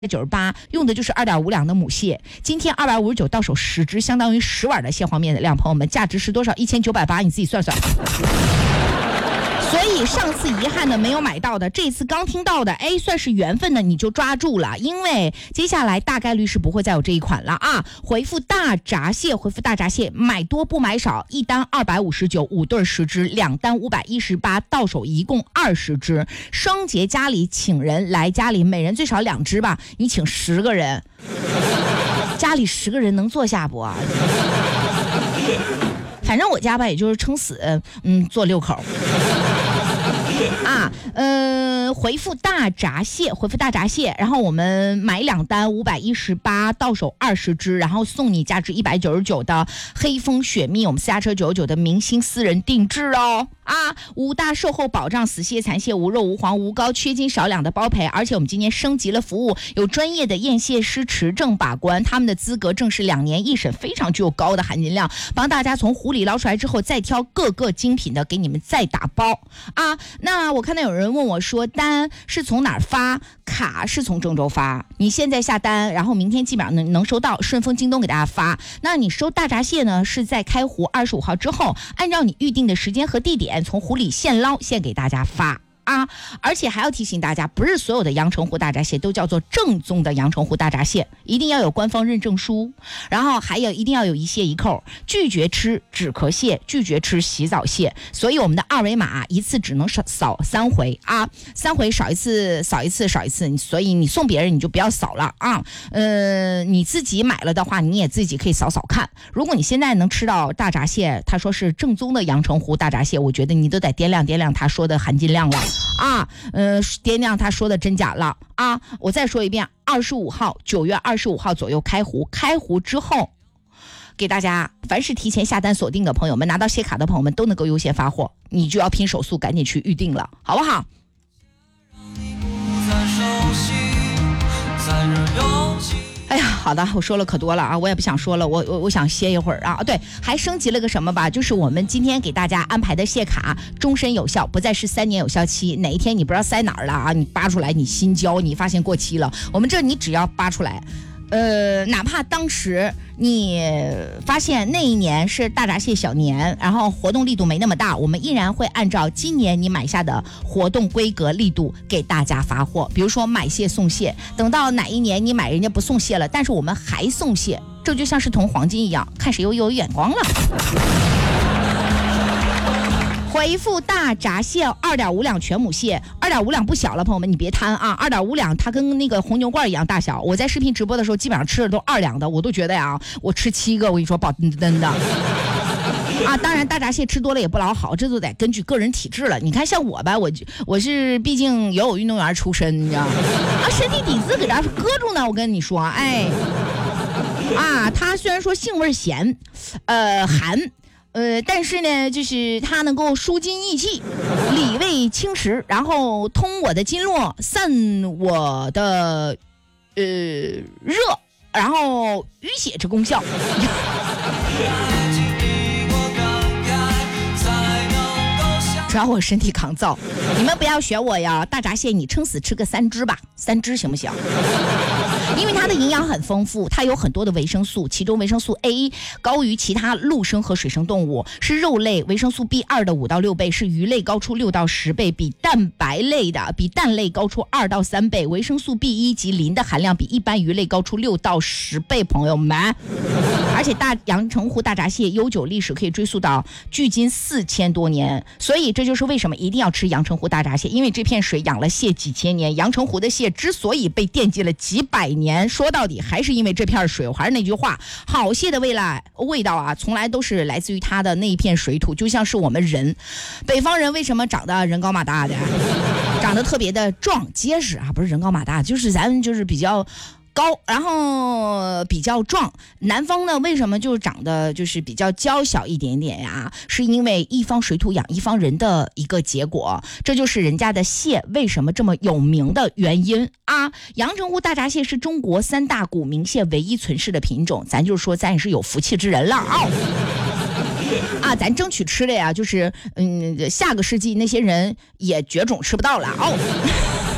98用的就是2.5两的母蟹，今天259到手10只，相当于10碗的蟹黄面的量，朋友们，价值是多少？1980，你自己算算。所以上次遗憾的没有买到的，这次刚听到的，算是缘分的，你就抓住了，因为接下来大概率是不会再有这一款了啊！回复大闸蟹，买多不买少，一单259，5对10只，2单518，到手一共20只。双节家里请人来家里，每人最少2只吧，你请10个人，家里10个人能坐下不啊？反正我家吧，也就是撑死，坐6口。回复大闸蟹，然后我们买2单518，到手20只，然后送你价值199的黑蜂雪蜜，我们私家车999的明星私人定制哦。5大售后保障，死蟹残蟹无肉无黄无膏，缺斤少两的包赔，而且我们今年升级了服务，有专业的验蟹师持证把关，他们的资格证是2年一审，非常具有高的含金量，帮大家从湖里捞出来之后，再挑各个精品的给你们再打包啊。那我看到有人问我说，单是从哪儿发？卡是从郑州发，你现在下单，然后明天基本上能收到，顺丰、京东给大家发。那你收大闸蟹呢，是在开湖25号之后，按照你预定的时间和地点，从湖里现捞现给大家发。而且还要提醒大家，不是所有的阳澄湖大闸蟹都叫做正宗的阳澄湖大闸蟹，一定要有官方认证书，然后还有一定要有一蟹一扣，拒绝吃止咳蟹，拒绝吃洗澡蟹。所以我们的2维码一次只能扫3回3回扫一次，所以你送别人你就不要扫了你自己买了的话，你也自己可以扫扫看。如果你现在能吃到大闸蟹，他说是正宗的阳澄湖大闸蟹，我觉得你都得掂量他说的含金量了掂量他说的真假了我再说一遍，9月25号左右开湖之后，给大家凡是提前下单锁定的朋友们，拿到蟹卡的朋友们都能够优先发货，你就要拼手速，赶紧去预定了，好不好？哎呀，好的，我说了可多了我也不想说了，我想歇一会儿对，还升级了个什么吧，就是我们今天给大家安排的蟹卡终身有效，不再是3年有效期，哪一天你不知道塞哪儿了你扒出来你新交，你发现过期了，我们这你只要扒出来，哪怕当时你发现那一年是大闸蟹小年，然后活动力度没那么大，我们依然会按照今年你买下的活动规格力度给大家发货。比如说买蟹送蟹，等到哪一年你买人家不送蟹了，但是我们还送蟹，这就像是同黄金一样，看谁有眼光了。回复大闸蟹2.5两全母蟹，2.5两不小了，朋友们你别贪2.5两它跟那个红牛罐一样大小，我在视频直播的时候基本上吃的都2两的，我都觉得我吃7个，我跟你说饱登登的当然大闸蟹吃多了也不老好，这都得根据个人体质了。你看像我吧，我是毕竟游泳运动员出身，你知道身体底子搁这搁住呢，我跟你说它虽然说性味咸寒但是呢，就是它能够舒筋益气，理胃清食，然后通我的经络，散我的热，然后淤血之功效。只要我身体抗造，你们不要学我呀！大闸蟹你撑死吃个3只吧，3只行不行？因为它的营养很丰富，它有很多的维生素，其中维生素 A 高于其他陆生和水生动物，是肉类维生素 B2 的5到6倍，是鱼类高出6到10倍，比蛋类高出2到3倍，维生素 B1 及磷的含量比一般鱼类高出6到10倍，朋友们。而且阳澄湖大闸蟹悠久历史可以追溯到距今4000多年，所以这就是为什么一定要吃阳澄湖大闸蟹，因为这片水养了蟹几千年，阳澄湖的蟹之所以被惦记了几百年，说到底还是因为这片水。我还是那句话，好蟹的味道从来都是来自于它的那一片水土，就像是我们人，北方人为什么长得人高马大的，长得特别的壮结实不是人高马大，就是咱就是比较高，然后比较壮。南方呢，为什么就长得就是比较娇小一点点呀？是因为一方水土养一方人的一个结果，这就是人家的蟹为什么这么有名的原因阳澄湖大闸蟹是中国3大古名蟹唯一存世的品种，咱就是说咱也是有福气之人了咱争取吃的呀，就是下个世纪那些人也绝种吃不到了